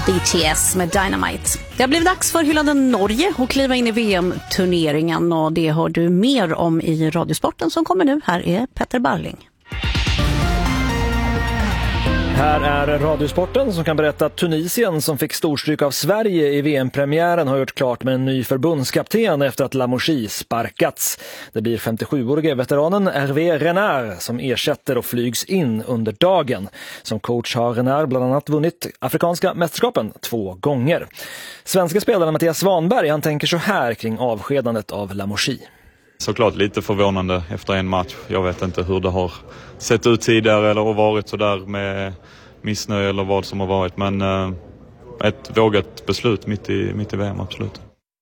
BTS med Dynamite. Det har blivit dags för hyllande Norge och kliva in i VM-turneringen, och det hör du mer om i Radiosporten som kommer nu. Här är Petter Barling. Här är Radiosporten som kan berätta att Tunisien, som fick storstryk av Sverige i VM-premiären, har gjort klart med en ny förbundskapten efter att Lamouchi sparkats. Det blir 57-årige veteranen Hervé Renard som ersätter och flygs in under dagen. Som coach har Renard bland annat vunnit afrikanska mästerskapen 2 gånger. Svenska spelaren Mattias Svanberg, han tänker så här kring avskedandet av Lamouchi. Såklart lite förvånande efter en match. Jag vet inte hur det har sett ut tidigare eller har varit så där med missnöje eller vad som har varit. Men ett vågat beslut mitt i VM, absolut.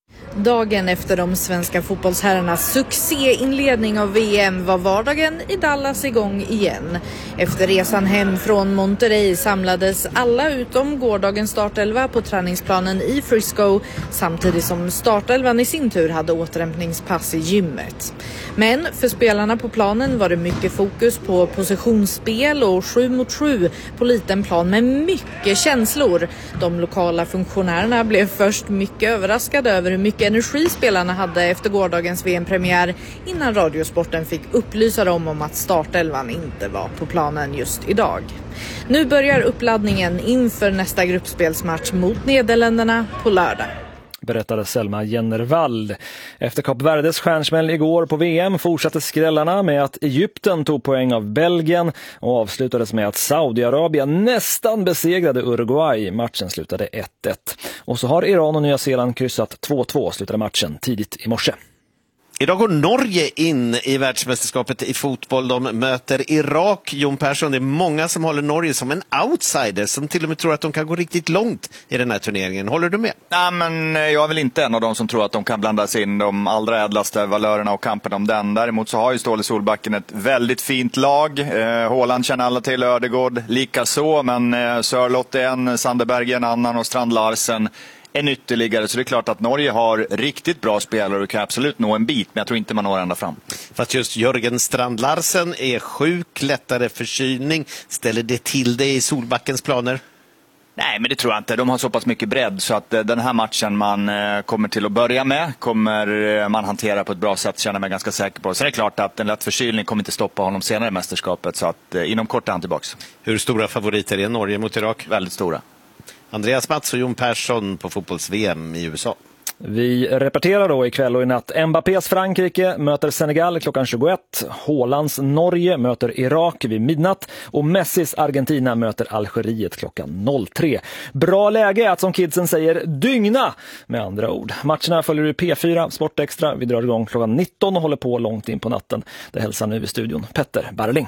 Dagen efter de svenska fotbollsherrarnas succéinledning av VM var vardagen i Dallas igång igen. Efter resan hem från Monterrey samlades alla utom gårdagens startelva på träningsplanen i Frisco, samtidigt som startelvan i sin tur hade återhämtningspass i gymmet. Men för spelarna på planen var det mycket fokus på positionsspel och 7 mot 7 på liten plan med mycket känslor. De lokala funktionärerna blev först mycket överraskade över hur mycket energi spelarna hade efter gårdagens VM-premiär, innan Radiosporten fick upplysa dem om att startelvan inte var på planen just idag. Nu börjar uppladdningen inför nästa gruppspelsmatch mot Nederländerna på lördag. Berättade Selma Jennervall. Efter Kap Verdes stjärnsmäll igår på VM fortsatte skrällarna med att Egypten tog poäng av Belgien och avslutades med att Saudiarabien nästan besegrade Uruguay. Matchen slutade 1-1. Och så har Iran och Nya Zeeland kryssat 2-2, slutade matchen tidigt i morse. Idag går Norge in i världsmästerskapet i fotboll. De möter Irak. Jon Persson, det är många som håller Norge som en outsider, som till och med tror att de kan gå riktigt långt i den här turneringen. Håller du med? Nej, men jag är väl inte en av dem som tror att de kan blandas in de allra ädlaste valörerna och kampen om den. Däremot så har ju Ståle Solbacken ett väldigt fint lag. Haaland känner alla till, Ödegård lika så, men Sörloth är en, Sandeberg en annan och Strand Larsen en ytterligare. Så det är klart att Norge har riktigt bra spelare och kan absolut nå en bit, men jag tror inte man når ända fram. Fast just Jörgen Strand Larsen är sjuk, lättare förkylning. Ställer det till det i Solbackens planer? Nej, men det tror jag inte. De har så pass mycket bredd så att den här matchen man kommer till att börja med kommer man hantera på ett bra sätt, känner mig ganska säker på. Sen är det klart att en lätt förkylning kommer inte stoppa honom senare i mästerskapet, så att inom kort är han tillbaks. Hur stora favoriter är Norge mot Irak? Väldigt stora. Andreas Mats och Jon Persson på fotbolls-VM i USA. Vi repeterar då ikväll och i natt. Mbappés Frankrike möter Senegal klockan 21. Haalands Norge möter Irak vid midnatt. Och Messis Argentina möter Algeriet klockan 03. Bra läge att, som kidsen säger, dygna med andra ord. Matcherna följer du P4 Sport Extra. Vi drar igång klockan 19 och håller på långt in på natten. Det hälsar nu i studion Petter Barling.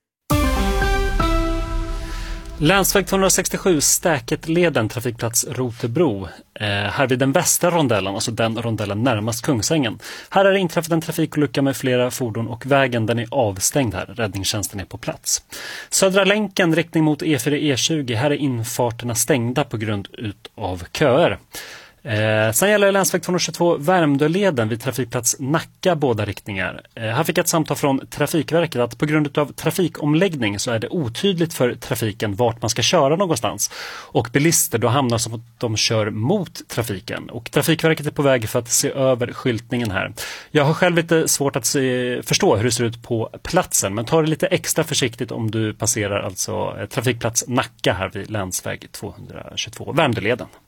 Länsväg 267 Stäket-leden, trafikplats Rotebro. Här vid den västra rondellen, alltså den rondellen närmast Kungsängen. Här är det inträffat en trafikolycka med flera fordon och vägen den är avstängd här. Räddningstjänsten är på plats. Södra länken riktning mot E4-E20. Här är infarterna stängda på grund av köer. Sen gäller det länsväg 222 Värmdöleden vid trafikplats Nacka båda riktningar. Här fick ett samtal från Trafikverket att på grund av trafikomläggning så är det otydligt för trafiken vart man ska köra någonstans. Och bilister då hamnar som att de kör mot trafiken. Och Trafikverket är på väg för att se över skyltningen här. Jag har själv lite svårt att förstå hur det ser ut på platsen, men ta det lite extra försiktigt om du passerar alltså trafikplats Nacka här vid länsväg 222 Värmdöleden.